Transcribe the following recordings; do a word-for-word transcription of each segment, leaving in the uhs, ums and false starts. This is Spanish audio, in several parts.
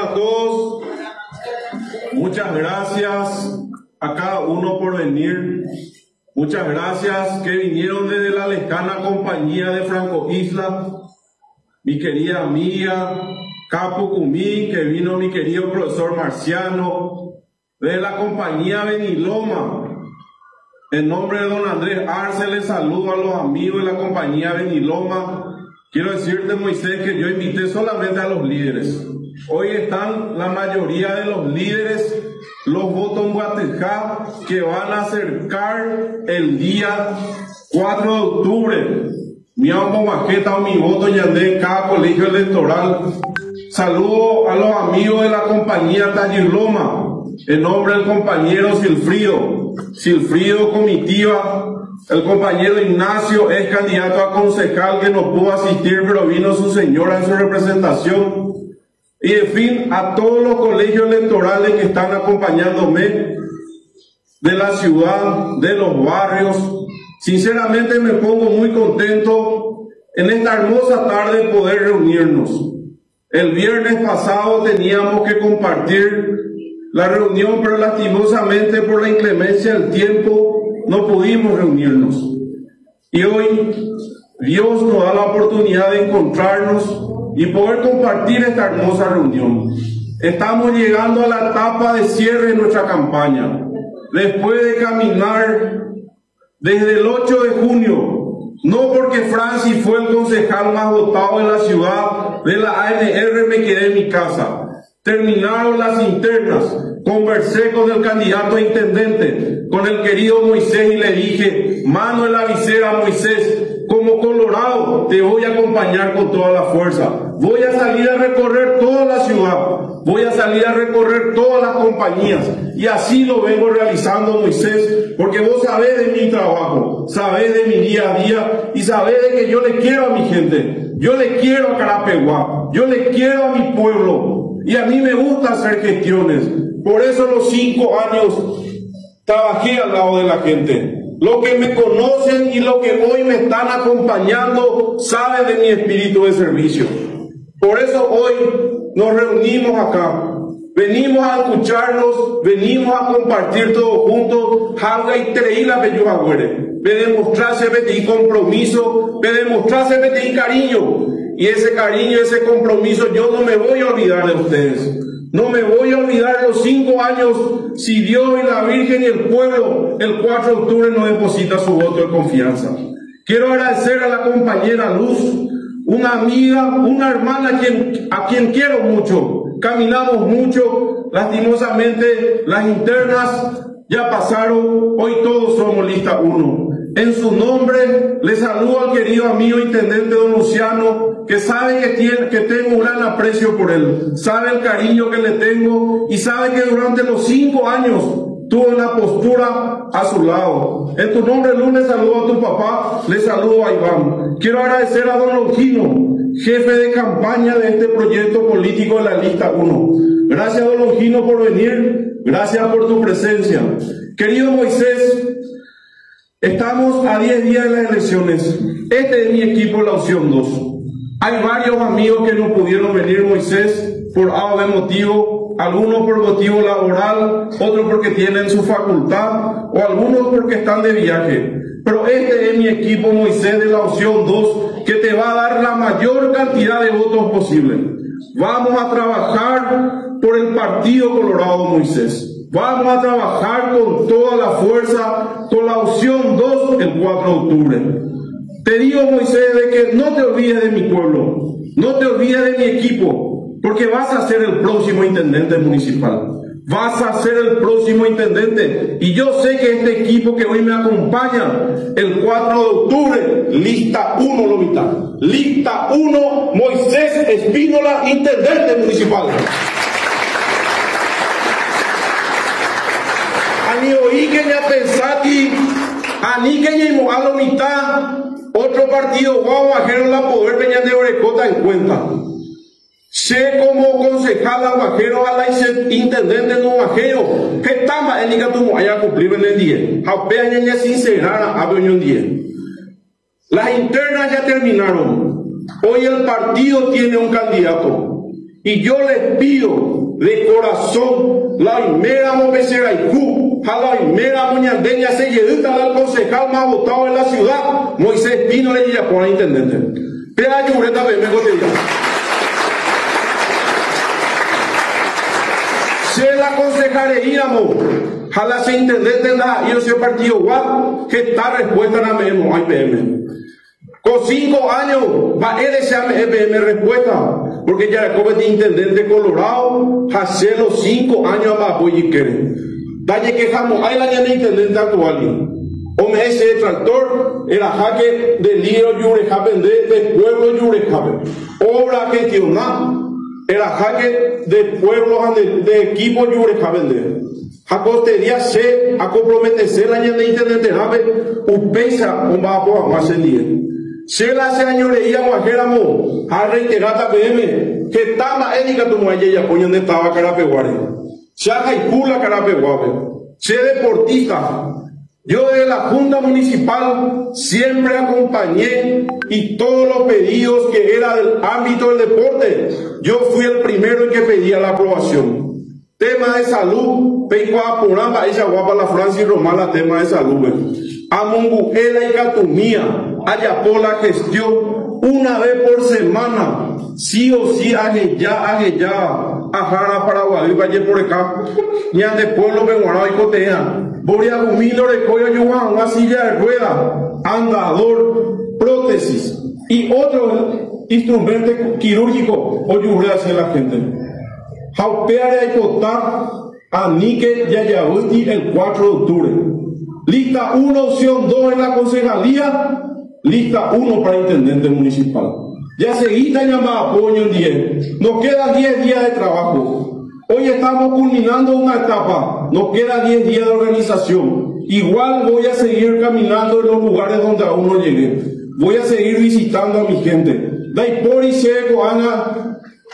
a todos. Muchas gracias a cada uno por venir. Muchas gracias que vinieron desde la lejana compañía de Franco Isla. Mi querida amiga Capo Cumín, que vino mi querido profesor Marciano, de la compañía Beniloma. En nombre de don Andrés Arce les saludo a los amigos de la compañía Beniloma. Quiero decirte, Moisés, que yo invité solamente a los líderes. Hoy están la mayoría de los líderes, los votos en Guatejá, que van a acercar el día cuatro de octubre. Mi amo Majeta o mi voto yandé en cada colegio electoral. Saludo a los amigos de la compañía Tayiloma, en nombre del compañero Silfrido, Silfrido Comitiva. El compañero Ignacio es candidato a concejal que no pudo asistir, pero vino su señora en su representación. Y en fin, a todos los colegios electorales que están acompañándome de la ciudad, de los barrios. Sinceramente me pongo muy contento en esta hermosa tarde poder reunirnos. El viernes pasado teníamos que compartir la reunión, pero lastimosamente por la inclemencia del tiempo no pudimos reunirnos. Y hoy Dios nos da la oportunidad de encontrarnos y poder compartir esta hermosa reunión. Estamos llegando a la etapa de cierre de nuestra campaña. Después de caminar desde el ocho de junio, no porque Francis fue el concejal más votado en la ciudad de la A N R, me quedé en mi casa. Terminaron las internas, conversé con el candidato a intendente, con el querido Moisés, y le dije: mano en la visera, Moisés, como Colorado te voy a acompañar con toda la fuerza. Voy a salir a recorrer toda la ciudad, voy a salir a recorrer todas las compañías, y así lo vengo realizando, Moisés, porque vos sabés de mi trabajo, sabés de mi día a día, y sabés de que yo le quiero a mi gente, yo le quiero a Carapeguá, yo le quiero a mi pueblo. Y a mí me gusta hacer gestiones. Por eso los cinco años trabajé al lado de la gente. Los que me conocen y los que hoy me están acompañando saben de mi espíritu de servicio. Por eso hoy nos reunimos acá. Venimos a escucharnos, venimos a compartir todos juntos. Jalga y treíla peyuagüere. Me demostrarse petí compromiso, me demostrarse petí cariño. Y ese cariño, ese compromiso, yo no me voy a olvidar de ustedes. No me voy a olvidar de los cinco años si Dios y la Virgen y el pueblo el cuatro de octubre nos deposita su voto de confianza. Quiero agradecer a la compañera Luz, una amiga, una hermana a quien, a quien quiero mucho. Caminamos mucho, lastimosamente las internas ya pasaron, hoy todos somos lista uno. En su nombre le saludo al querido amigo intendente don Luciano, que sabe que, tiene, que tengo un gran aprecio por él, sabe el cariño que le tengo y sabe que durante los cinco años tuvo una postura a su lado. En tu nombre, Luz, le saludo a tu papá, le saludo a Iván. Quiero agradecer a don Longino, jefe de campaña de este proyecto político de la lista uno. Gracias, don Longino, por venir, gracias por tu presencia. Querido Moisés, estamos a diez días de las elecciones. Este es mi equipo, la opción dos. Hay varios amigos que no pudieron venir, Moisés, por A o B motivo, algunos por motivo laboral, otros porque tienen su facultad, o algunos porque están de viaje. Pero este es mi equipo, Moisés, de la opción dos, que te va a dar la mayor cantidad de votos posible. Vamos a trabajar por el Partido Colorado, Moisés. Vamos a trabajar con toda la fuerza, con la opción dos el cuatro de octubre. Te digo, Moisés, de que no te olvides de mi pueblo, no te olvides de mi equipo, porque vas a ser el próximo intendente municipal. Vas a ser el próximo intendente. Y yo sé que este equipo que hoy me acompaña, el cuatro de octubre, lista uno, lo mitad. Lista uno, Moisés Espínola, intendente municipal. Ani oí que ya pensati, ani que ya imo a la mitad, otro partido guau bajero la poder peña de Orecota en cuenta. Sé como concejal aguajero a la intendente no bajero, que tama en liga tu haya cumplir en el día. Japea ya sincerara a un día. Las internas ya terminaron. Hoy el partido tiene un candidato. Y yo les pido de corazón, la primera Mopeseraicú, a la primera Muñandeña se llevita al concejal más votado en la ciudad, Moisés Pino le diría por el intendente. Pero hay un reta de mejor te diga. Se la aconsejaría, ojalá se intendente en la I O C partido guap, que está respuesta en la M M, I P M. Con cinco años va a desear E P M respuesta, porque ya es intendente Colorado, hace los cinco años va a apoyar y quiere. Dalle que jamás hay la de intendente actual. O me ese tractor, era jaque de lío yurejapen de pueblo yurejapen. Obra que tiona, era jaque de pueblo de, de equipo yurejapen de. Jacostería se a comprometerse la de intendente jape, upesa un va a poder más el día. Se la señoría guajeramo a reiterata P M que tama ética tu muelle y apoyo donde estaba Carapeguare. Se haga y pula Carapeguare. Se deportista. Yo de la Junta Municipal siempre acompañé y todos los pedidos que era del ámbito del deporte, yo fui el primero en que pedía la aprobación. Tema de salud, Peicoa Puramba, ella guapa la Francis Romana, tema de salud. Amunguela y Catumía, allá por la gestión, una vez por semana, sí o sí, aje ya, aje ya, ajara Paraguay, vaya por acá, ni ande pueblo Benguarao y Cotea, Boria Gumilo, Recoyo, Yuan, una silla de rueda, andador, prótesis y otro instrumento quirúrgico, o yurre hacia la gente. Jaupeare y Cotá, Anique, Yayabuti, el cuatro de octubre. Lista uno, opción dos en la concejalía, lista uno para intendente municipal. Ya seguida llamada apoyo en diez. Nos quedan diez días de trabajo. Hoy estamos culminando una etapa. Nos quedan diez días de organización. Igual voy a seguir caminando en los lugares donde aún no llegué. Voy a seguir visitando a mi gente. Daipori, Seco, Ana,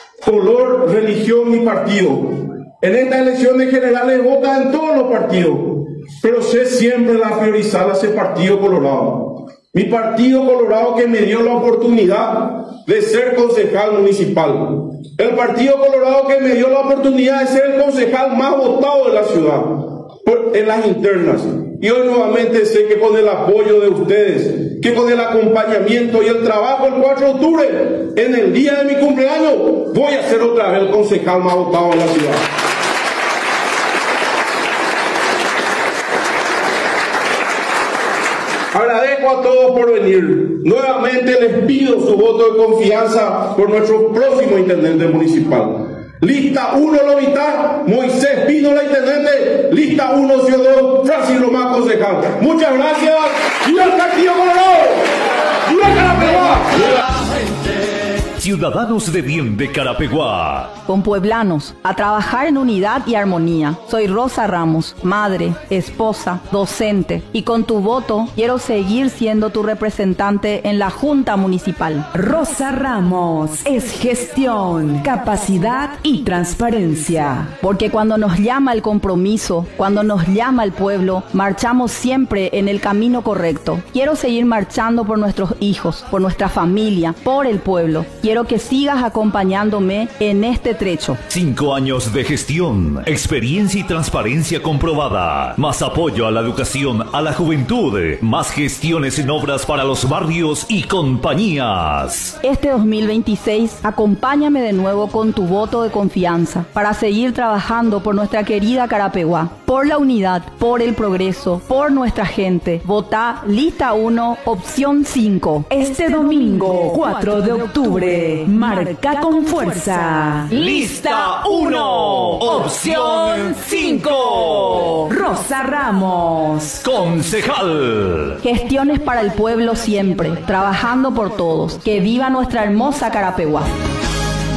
color, religión y partido. En estas elecciones generales votan en todos los partidos. Pero sé siempre la priorizar a ese partido Colorado. Mi partido Colorado que me dio la oportunidad de ser concejal municipal. El partido Colorado que me dio la oportunidad de ser el concejal más votado de la ciudad por, en las internas. Y hoy nuevamente sé que con el apoyo de ustedes, que con el acompañamiento y el trabajo el cuatro de octubre, en el día de mi cumpleaños, voy a ser otra vez el concejal más votado de la ciudad. Agradezco a todos por venir. Nuevamente les pido su voto de confianza por nuestro próximo intendente municipal. Lista uno, Lobita, Moisés Pino, la intendente. Lista uno, Ciudadano, Francis Román, concejal. Muchas gracias. ¡Viva el Partido Colorado! ¡Viva Carapeguá! Ciudadanos de bien de Carapeguá. Con pueblanos, a trabajar en unidad y armonía. Soy Rosa Ramos, madre, esposa, docente, y con tu voto quiero seguir siendo tu representante en la Junta Municipal. Rosa Ramos es gestión, capacidad y transparencia. Porque cuando nos llama el compromiso, cuando nos llama el pueblo, marchamos siempre en el camino correcto. Quiero seguir marchando por nuestros hijos, por nuestra familia, por el pueblo. Quiero que sigas acompañándome en este trecho. Cinco años de gestión, experiencia y transparencia comprobada. Más apoyo a la educación, a la juventud. Más gestiones en obras para los barrios y compañías. Este dos mil veintiséis, acompáñame de nuevo con tu voto de confianza para seguir trabajando por nuestra querida Carapeguá. Por la unidad, por el progreso, por nuestra gente. Vota lista uno, opción cinco. Este domingo, cuatro de octubre. Marca con fuerza. Lista uno, opción cinco. Rosa Ramos, concejal. Gestiones para el pueblo siempre, trabajando por todos. Que viva nuestra hermosa Carapeguá.